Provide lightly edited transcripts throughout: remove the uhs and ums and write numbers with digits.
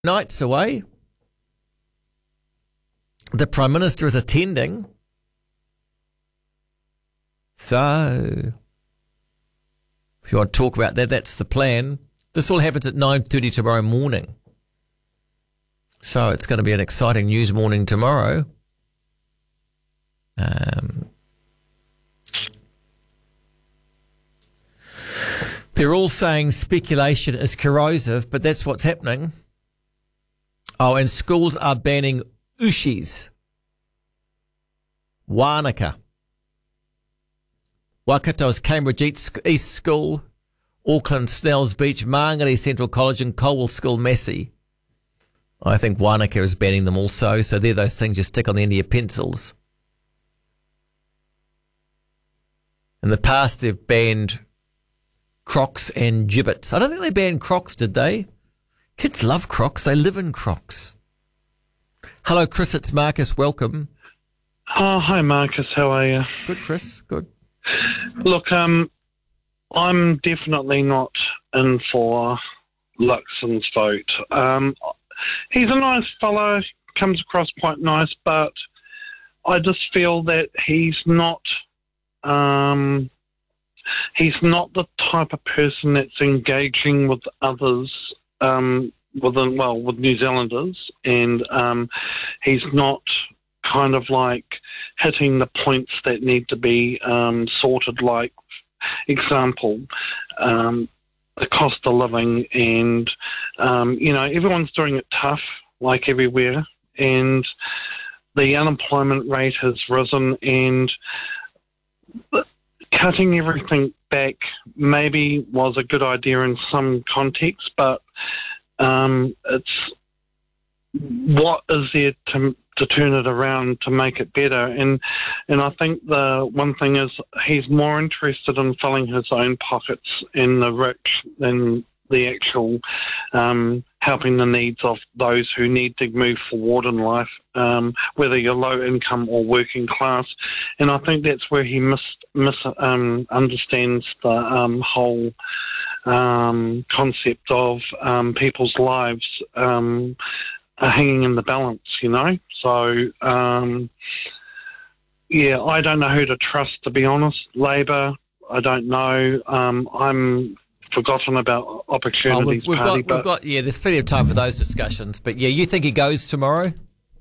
nights away. The Prime Minister is attending. So, if you want to talk about that, that's the plan. This all happens at 9:30 tomorrow morning. So it's going to be an exciting news morning tomorrow. They're all saying speculation is corrosive, but that's what's happening. Oh, and schools are banning ushis. Wānaka. Waikato's Cambridge East School, Auckland Snells Beach, Mangere Central College and Colwell School Massey. I think Wānaka is banning them also, so they're those things you stick on the end of your pencils. In the past, they've banned Crocs and Gibbets. I don't think they banned Crocs, did they? Kids love Crocs. They live in Crocs. Hello, Chris. It's Marcus. Welcome. Oh, hi, Marcus. How are you? Good, Chris. Good. Look, I'm definitely not in for Luxon's vote. He's a nice fellow, comes across quite nice, but I just feel that he's not the type of person that's engaging with others, with New Zealanders, and he's not kind of like hitting the points that need to be sorted, like, example, the cost of living and, everyone's doing it tough, like everywhere, and the unemployment rate has risen, and cutting everything back maybe was a good idea in some context, but it's what is there to turn it around to make it better, and I think the one thing is he's more interested in filling his own pockets and the rich than the actual helping the needs of those who need to move forward in life, whether you're low income or working class, and I think that's where he understands the whole concept of people's lives are hanging in the balance, So, I don't know who to trust, to be honest. Labor, I don't know. I'm forgotten about Opportunities Party. We've got, there's plenty of time for those discussions. But, you think he goes tomorrow?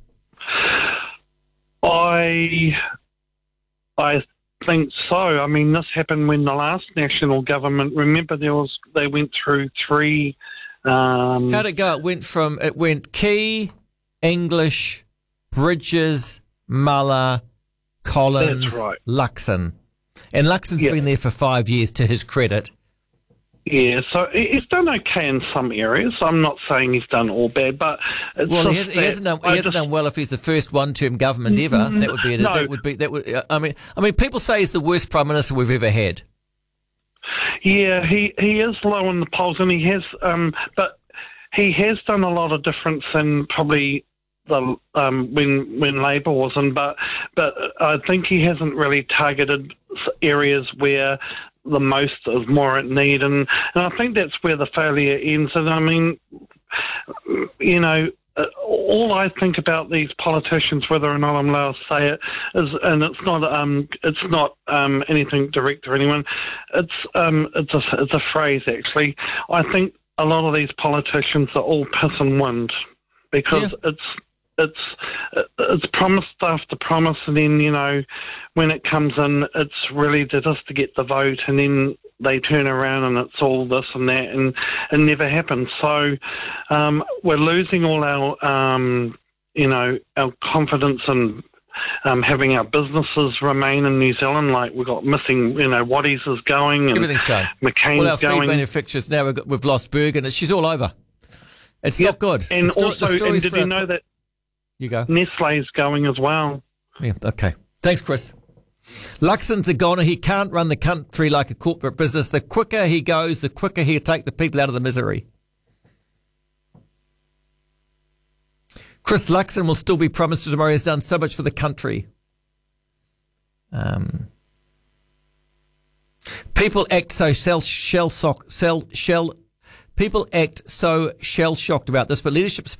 I think so. I mean, this happened when the last national government, remember they went through three... How'd it go? It went Key, English, Bridges, Muller, Collins, right. Luxon. And Luxon's been there for 5 years, to his credit. Yeah, so he's done okay in some areas. I'm not saying he's done all bad, but he hasn't done well if he's the first one-term government ever. I mean, people say he's the worst prime minister we've ever had. Yeah, he is low in the polls, and he has, but he has done a lot of difference in probably the when Labor was in, but I think he hasn't really targeted areas where the most is more at need, and I think that's where the failure ends. And I mean, all I think about these politicians, whether or not I'm allowed to say it, is, and it's not anything direct to anyone. It's a phrase actually. I think a lot of these politicians are all piss and wind, because it's promised after promise, and then when it comes in, it's really just to get the vote, and then they turn around and it's all this and that, and it never happens. So we're losing all our our confidence in having our businesses remain in New Zealand. Like we've got missing, Waddies is going, and everything's going. McCain's all our going. Feed manufacturers now we've lost Bergen. She's all over. It's not good. And did you know that? You go. Nestle's going as well. Yeah. Okay. Thanks, Chris. Luxon's a goner. He can't run the country like a corporate business. The quicker he goes, the quicker he'll take the people out of the misery. Chris Luxon will still be Prime Minister tomorrow. He has done so much for the country. People act so People act so shell-shocked about this, but leadership